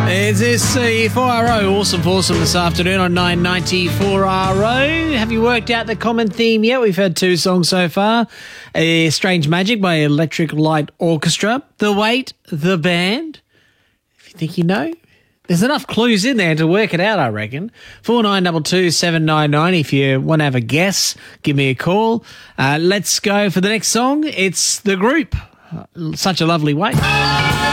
Is this 4RO Awesome Foursome this afternoon on 990 4RO? Have you worked out the common theme yet? We've heard two songs so far. Strange Magic by Electric Light Orchestra. The Weight, the band. If you think you know, there's enough clues in there to work it out, I reckon. 4922 799. If you want to have a guess, give me a call. Let's go for the next song. It's The Group. Such a Lovely Way.